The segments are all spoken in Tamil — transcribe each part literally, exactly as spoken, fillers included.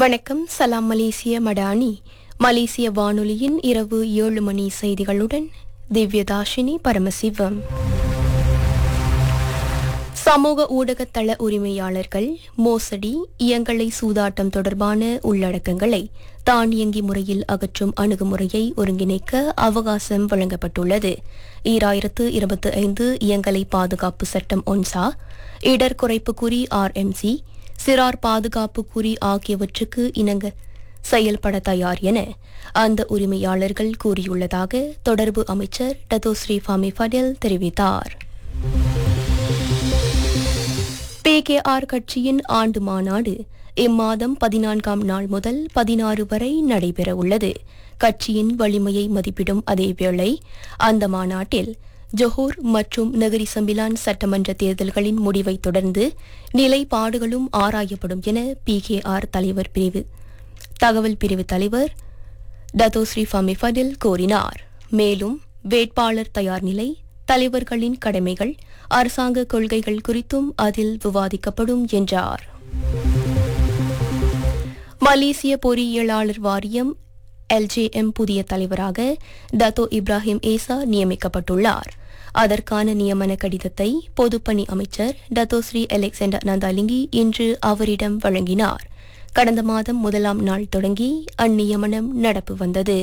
வணக்கம். சலாம் மலேசிய மடானி. மலேசிய வானொலியின் இரவு ஏழு மணி செய்திகளுடன் திவ்யதாஷினி பரமசிவம். சமூக ஊடக தள உரிமையாளர்கள் மோசடி, இயங்கலை சூதாட்டம் தொடர்பான உள்ளடக்கங்களை தானியங்கி முறையில் அகற்றும் அணுகுமுறையை ஒருங்கிணைக்க அவகாசம் வழங்கப்பட்டுள்ளது. ஈராயிரத்து இருபத்தி ஐந்து இயங்கலை பாதுகாப்பு சட்டம் ஒன்சா, இடர் குறைப்பு குறி ஆர்எம்சி, சிறார் பாதுகாப்பு குறி ஆகியவற்றுக்கு இணங்க செயல்பட தயார் என அந்த உரிமையாளர்கள் கூறியுள்ளதாக தொடர்பு அமைச்சர் டத்தோஸ்ரீ ஃபாமி ஃபடேல் தெரிவித்தார். பிகேஆர் கட்சியின் ஆண்டு மாநாடு இம்மாதம் பதினான்காம் நாள் முதல் பதினாறு வரை நடைபெற உள்ளது. கட்சியின் வலிமையை மதிப்பிடும் அதேவேளை அந்த மாநாட்டில் ஜொஹூர் மற்றும் நகரி சம்பிலான் சட்டமன்ற தேர்தல்களின் முடிவை தொடர்ந்து நிலைப்பாடுகளும் ஆராயப்படும் என பிகேஆர் தலைவர் பிரிவு தகவல் பிரிவு தலைவர் டத்தோஸ்ரீ ஃபாமி ஃபடேல் கூறினார். மேலும் வேட்பாளர் தயார் நிலை, தலைவர்களின் கடமைகள், அரசாங்க கொள்கைகள் குறித்தும் அதில் விவாதிக்கப்படும் என்றார். மலேசிய பொறியியலாளர் வாரியம் எல்ஜேஎம் புதிய தலைவராக டத்தோ இப்ராஹிம் ஏசா நியமிக்கப்பட்டுள்ளார். அதற்கான நியமன கடிதத்தை பொதுப்பணி அமைச்சர் டத்தோஸ்ரீ அலெக்சாண்டர் நந்தாலிங்கி இன்று அவரிடம் வழங்கினார். கடந்த மாதம் முதலாம் நாள் தொடங்கி அந்நியமனம் நடப்பு வந்தது.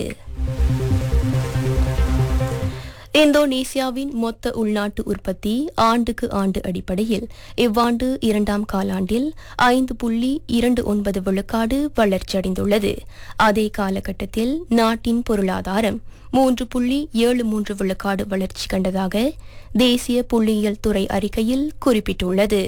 இந்தோனேசியாவின் மொத்த உள்நாட்டு உற்பத்தி ஆண்டுக்கு ஆண்டு அடிப்படையில் இவ்வாண்டு இரண்டாம் காலாண்டில் ஐந்து புள்ளி இரண்டு ஒன்பது விழுக்காடு வளர்ச்சியடைந்துள்ளது. அதே காலகட்டத்தில் நாட்டின் பொருளாதாரம் மூன்று புள்ளி ஏழு மூன்று விழுக்காடு வளர்ச்சி கண்டதாக தேசிய புள்ளியியல் துறை அறிக்கையில் குறிப்பிட்டுள்ளது.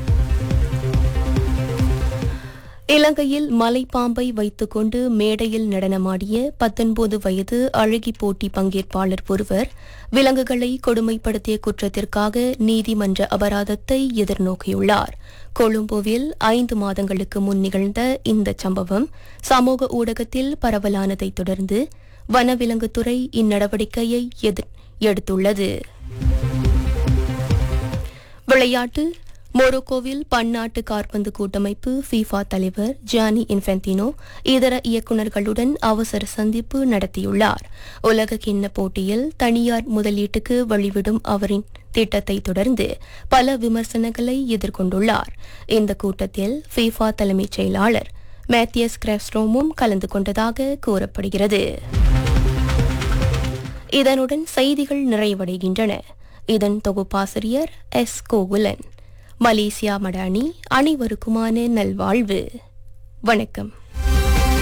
இலங்கையில் மலைப்பாம்பை வைத்துக் கொண்டு மேடையில் நடனமாடிய பத்தொன்பது வயது அழகி போட்டி பங்கேற்பாளர் ஒருவர் விலங்குகளை கொடுமைப்படுத்திய குற்றத்திற்காக நீதிமன்ற அபராதத்தை எதிர்நோக்கியுள்ளார். கொழும்புவில் ஐந்து மாதங்களுக்கு முன் நிகழ்ந்த இந்த சம்பவம் சமூக ஊடகத்தில் பரவலானதைத் தொடர்ந்து வனவிலங்குத்துறை இந்நடவடிக்கையை எடுத்துள்ளது. விளையாட்டு. மொரோக்கோவில் பன்னாட்டு காற்பந்து கூட்டமைப்பு ஃபிஃபா தலைவர் ஜானி இன்ஃபென்டினோ இதர இயக்குநர்களுடன் அவசர சந்திப்பு நடத்தியுள்ளார். உலக கிண்ண போட்டியில் தனியார் முதலீட்டுக்கு வழிவிடும் அவரின் திட்டத்தை தொடர்ந்து பல விமர்சனங்களை எதிர்கொண்டுள்ளார். இந்த கூட்டத்தில் ஃபிஃபா தலைமைச் செயலாளர் மேத்தியஸ் கிராஸ்ட்ரோமும் கலந்து கொண்டதாக கூறப்படுகிறது. இதனுடன் செய்திகள் நிறைவடைகின்றன. இதன் தொகுப்பாசிரியர் எஸ் கோகுலன். மலேசியா மடானி. அனைவருக்குமான நல்வாழ்வு. வணக்கம்.